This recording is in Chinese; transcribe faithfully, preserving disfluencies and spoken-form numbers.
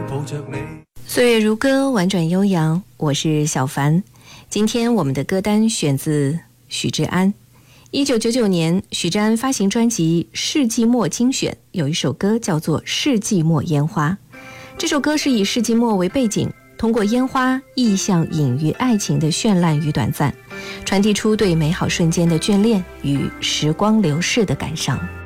岁月如歌，婉转悠扬，我是小凡。今天我们的歌单选自许志安。一九九九年，许志安发行专辑《世纪末精选》，有一首歌叫做《世纪末烟花》。这首歌是以世纪末为背景，通过烟花意象隐喻爱情的绚烂与短暂，传递出对美好瞬间的眷恋与时光流逝的感伤。